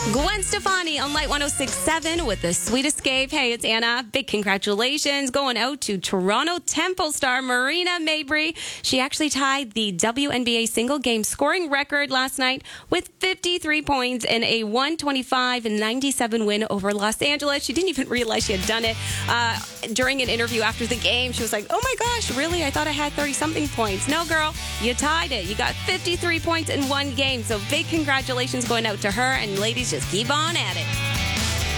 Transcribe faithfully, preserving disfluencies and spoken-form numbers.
Gwen Stefani on Light one oh six point seven with the Sweet Escape. Hey, it's Anna. Big congratulations going out to Toronto Temple star Marina Mabrey. She actually tied the W N B A single game scoring record last night with fifty-three points in a one twenty-five ninety-seven win over Los Angeles. She didn't even realize she had done it. Uh, during an interview after the game, she was like, oh my gosh, really? I thought I had thirty-something points. No, girl, you tied it. You got fifty-three points in one game. So big congratulations going out to her. And ladies, just keep on at it.